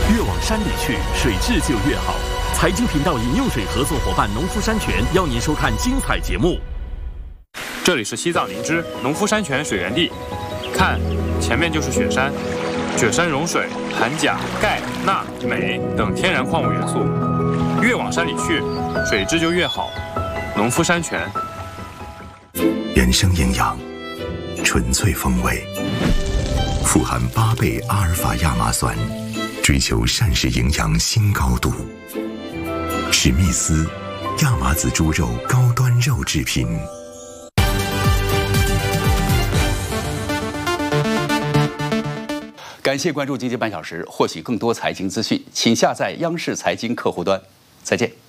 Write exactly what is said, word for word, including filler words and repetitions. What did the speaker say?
越往山里去，水质就越好。财经频道饮用水合作伙伴农夫山泉邀您收看精彩节目。 这里是西藏林芝农夫山泉水源地，看，前面就是雪山。雪山融水含钾、钙、钠、镁等天然矿物元素，越往山里去，水质就越好。农夫山泉， 原生营养，纯粹风味，富含八倍阿尔法亚麻酸，追求膳食营养新高度。史密斯亚麻籽猪肉高端肉制品。 感谢关注经济半小时，获取更多财经资讯，请下载央视财经客户端。再见。